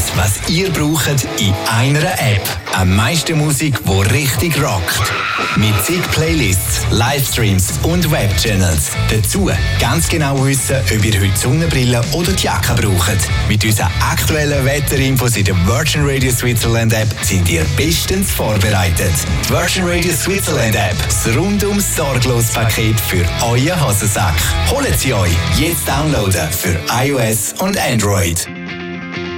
was ihr braucht, in einer App. Am meisten Musik, die richtig rockt. Mit zig Playlists, Livestreams und Webchannels. Dazu ganz genau wissen, ob ihr heute Sonnenbrille oder die Jacke braucht. Mit unseren aktuellen Wetterinfos in der Virgin Radio Switzerland App sind ihr bestens vorbereitet. Die Virgin Radio Switzerland App, das rundum sorglos Paket für euren Hosensack. Holt sie euch jetzt downloaden für iOS und Android.